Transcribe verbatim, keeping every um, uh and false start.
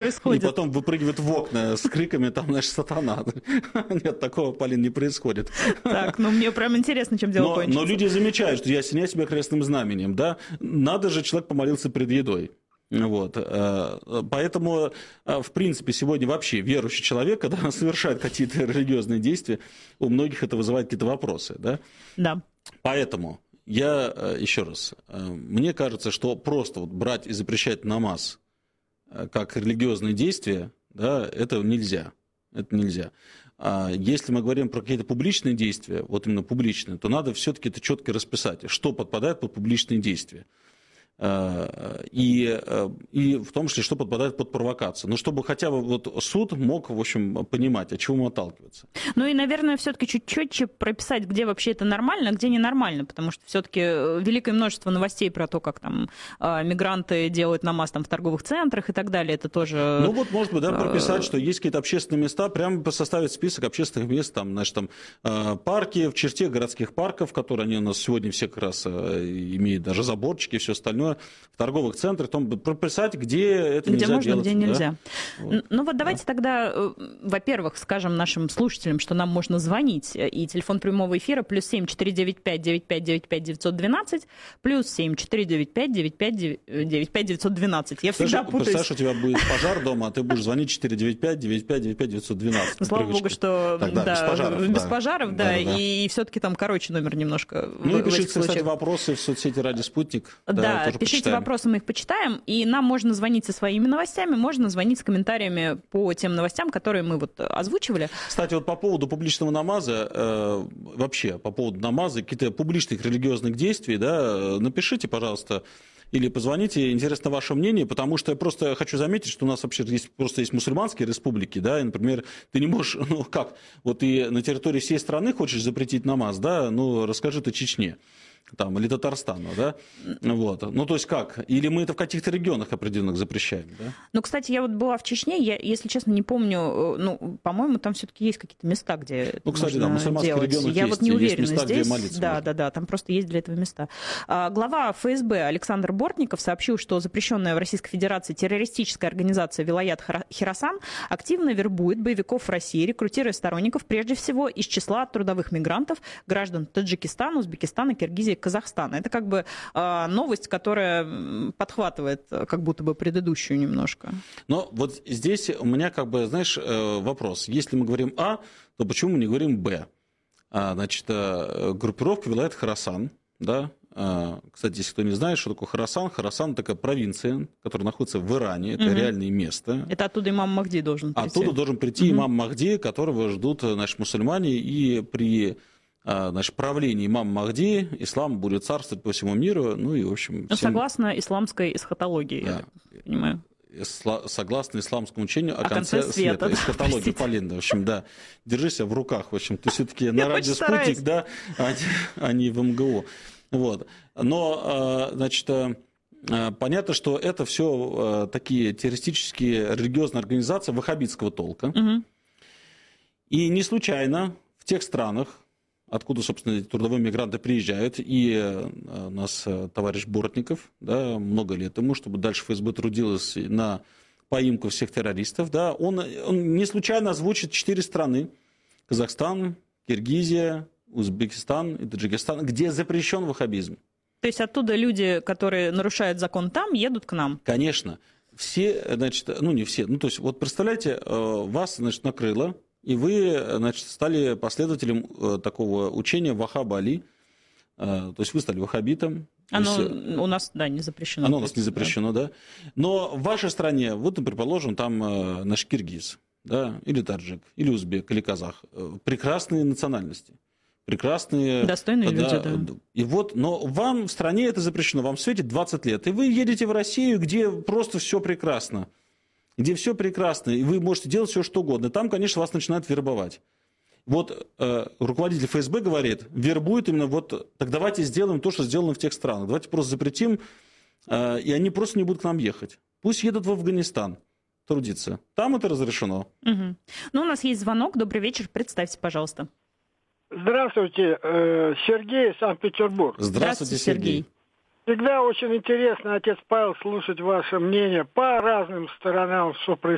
происходит. И потом выпрыгивают в окна с криками, там, знаешь, сатана. Нет, такого, Полин, не происходит. Так, ну мне прям интересно, чем дело но, кончится. Но люди замечают, что я осеняю себя крестным знаменем, да. Надо же, человек помолился перед едой. Вот. Поэтому, в принципе, сегодня вообще верующий человек, когда совершает какие-то религиозные действия, у многих это вызывает какие-то вопросы. Да? Да. Поэтому я, еще раз, мне кажется, что просто вот брать и запрещать намаз как религиозные действия, да, это нельзя. Это нельзя. А если мы говорим про какие-то публичные действия, вот именно публичные, то надо все-таки это четко расписать, что подпадает под публичные действия. И, и в том числе, что подпадает под провокацию. Но чтобы хотя бы вот суд мог, в общем, понимать, от чего ему отталкиваться. Ну и, наверное, все-таки чуть четче прописать, где вообще это нормально, а где ненормально, потому что все-таки великое множество новостей про то, как там мигранты делают намаз там в торговых центрах и так далее, это тоже... Ну вот, может быть, да, прописать, что есть какие-то общественные места, прямо составить список общественных мест, там, значит, там, парки в черте городских парков, которые они у нас сегодня все как раз имеют даже заборчики и все остальное, в торговых центрах, там прописать, где это где нельзя можно, делать. Где нельзя. Да? Вот. Ну вот давайте да. тогда, во-первых, скажем нашим слушателям, что нам можно звонить. И телефон прямого эфира плюс семь четыре девять пять девять пять девять пять девятьсот двенадцать, плюс семь четыре девять пять девять пять девять пять девятьсот двенадцать. Я всегда путаюсь. Представляешь, у тебя будет пожар дома, а ты будешь звонить четыре девять пять девять пять девять пять девятьсот двенадцать. Ну, слава богу, что так, да, да, без пожаров, без да, пожаров да, да, да. И, и все-таки там короче номер немножко. Ну и пишите, кстати, вопросы в соцсети «Ради Спутник». Да, да пишите почитаем. Вопросы, мы их почитаем, и нам можно звонить со своими новостями, можно звонить с комментариями по тем новостям, которые мы вот озвучивали. Кстати, вот по поводу публичного намаза, э, вообще по поводу намаза, каких-то публичных религиозных действий, да, напишите, пожалуйста, или позвоните, интересно ваше мнение, потому что я просто хочу заметить, что у нас вообще есть, просто есть мусульманские республики, да, и, например, ты не можешь, ну как, вот ты на территории всей страны хочешь запретить намаз, да, ну расскажи ты Чечне. Там, или Татарстану, да? Вот. Ну, то есть как? Или мы это в каких-то регионах определенных запрещаем, да? Ну, кстати, я вот была в Чечне, я, если честно, не помню, ну, по-моему, там все-таки есть какие-то места, где ну, кстати, можно да, мусульманских делать. регионах я есть, вот не уверена есть места, здесь. где молиться да, можно. да, да, там просто есть для этого места. А, глава эф эс бэ Александр Бортников сообщил, что запрещенная в Российской Федерации террористическая организация Вилаят Хирасан активно вербует боевиков в России, рекрутируя сторонников, прежде всего, из числа трудовых мигрантов, граждан Таджикистана, Узбекистана, Киргизии, Казахстана. Это как бы новость, которая подхватывает как будто бы предыдущую немножко. Но вот здесь у меня как бы, знаешь, вопрос. Если мы говорим А, то почему мы не говорим Б? Значит, группировка Вилаят Хорасан, да, кстати, если кто не знает, что такое Хорасан, Хорасан такая провинция, которая находится в Иране, это угу. реальное место. Это оттуда имам Махди должен прийти. Оттуда должен прийти угу. имам Махди, которого ждут наши мусульмане, и при значит, правлении имама Махди ислам будет царствовать по всему миру, ну и в общем... Всем... Согласно исламской эсхатологии, да. я понимаю. Согласно исламскому учению о, о конце, конце света. света. Эсхатология, Полина, в общем, да. Держи себя в руках, в общем, ты все-таки на радио «Спутник», да, а не в эм гэ у. Вот. Но, значит, понятно, что это все такие террористические религиозные организации ваххабитского толка. Угу. И не случайно в тех странах, откуда, собственно, трудовые мигранты приезжают, и у нас товарищ Бортников, да, много лет ему, чтобы дальше эф эс бэ трудилась на поимку всех террористов, да, он, он не случайно озвучит четыре страны: Казахстан, Киргизия, Узбекистан и Таджикистан, где запрещен ваххабизм. То есть оттуда люди, которые нарушают закон там, едут к нам? Конечно. Все, значит, ну не все, ну то есть вот представляете, вас, значит, накрыло, и вы, значит, стали последователем такого учения Вахаба Али, то есть вы стали ваххабитом. Оно есть, у нас, да, не запрещено. Оно у нас не запрещено, да. да. Но в вашей стране, вот, предположим, там наш киргиз, да, или таджик, или узбек, или казах, прекрасные национальности. Прекрасные... Достойные да, люди, да. И вот, но вам в стране это запрещено, вам светит двадцать лет, и вы едете в Россию, где просто все прекрасно. Где все прекрасно, и вы можете делать все, что угодно. Там, конечно, вас начинают вербовать. Вот э, руководитель эф эс бэ говорит, вербует именно вот, так давайте сделаем то, что сделано в тех странах. Давайте просто запретим, э, и они просто не будут к нам ехать. Пусть едут в Афганистан трудиться. Там это разрешено. Угу. Ну, у нас есть звонок. Добрый вечер. Представьте, пожалуйста. Здравствуйте, Сергей, Санкт-Петербург. Здравствуйте, Сергей. Всегда очень интересно, отец Павел, слушать ваше мнение по разным сторонам, что происходит.